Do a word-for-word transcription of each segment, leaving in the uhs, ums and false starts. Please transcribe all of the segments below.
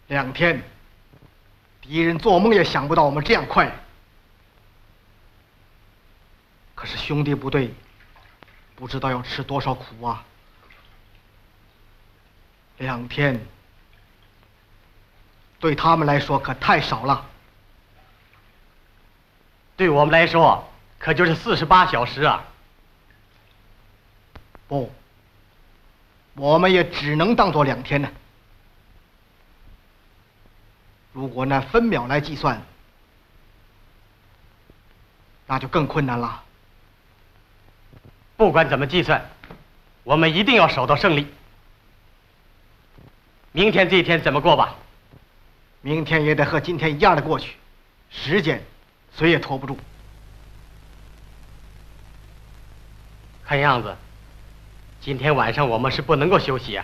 两天，敌人做梦也想不到我们这样快。可是兄弟部队不知道要吃多少苦啊！两天对他们来说可太少了， 对我们来说可就是四十八小时啊！ 不，我们也只能当做两天呢。如果拿分秒来计算，那就更困难了。 不管怎么计算，我们一定要守到胜利。明天这一天怎么过吧？ 明天也得和今天一样的过去，时间谁也拖不住。 看样子，今天晚上我们是不能够休息啊，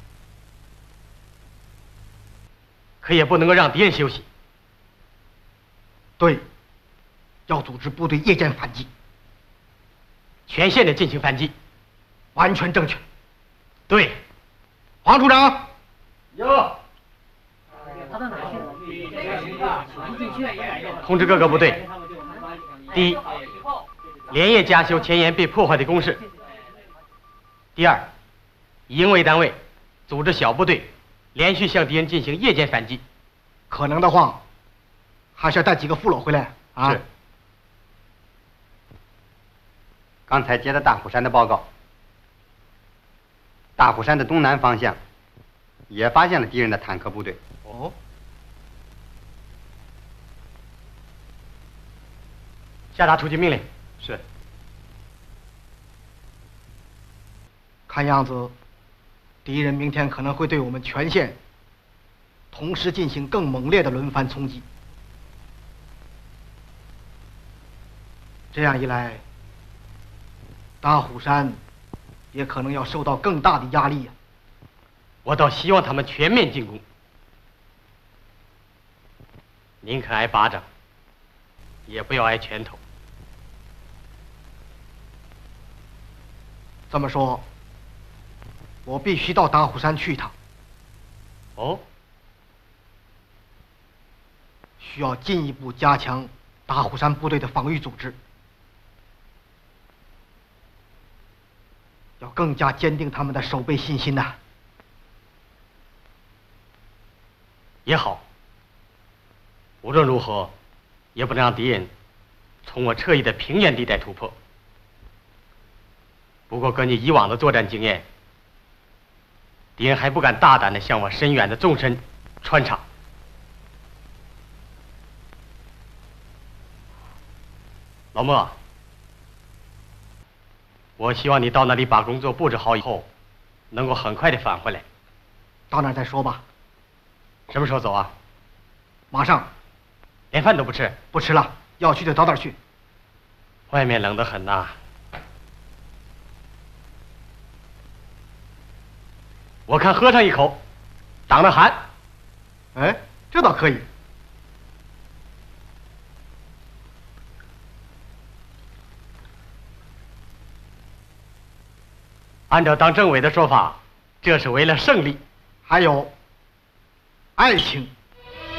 可也不能够让敌人休息。 对，要组织部队夜间反击， 全线的进行反击， 完全正确。 对， 黄处长。 有。通知各个部队：第一，连夜加修前沿被破坏的工事；第二，以营为单位，组织小部队连续向敌人进行夜间反击。 可能的话，还是要带几个俘虏回来啊。 是。刚才接到大虎山的报告，大虎山的东南方向也发现了敌人的坦克部队。 哦。下达出击命令。 是。 看样子，敌人明天可能会对我们全线同时进行更猛烈的轮番冲击。这样一来，大虎山也可能要受到更大的压力呀。 我倒希望他们全面进攻，宁肯挨巴掌，也不要挨拳头。 这么说，我必须到大虎山去一趟。 哦。 需要进一步加强大虎山部队的防御组织，要更加坚定他们的守备信心呐。 也好，无论如何，也不能让敌人从我侧翼的平原地带突破。不过根据以往的作战经验，敌人还不敢大胆地向我深远的纵深穿插。老莫，我希望你到那里把工作布置好以后，能够很快地返回来。 到那儿再说吧。 什么时候走啊？ 马上。 连饭都不吃？ 不吃了，要去就早点去。 外面冷得很呐。我看喝上一口，挡着寒。 哎，这倒可以。 按照党政委的说法，这是为了胜利。 还有爱情。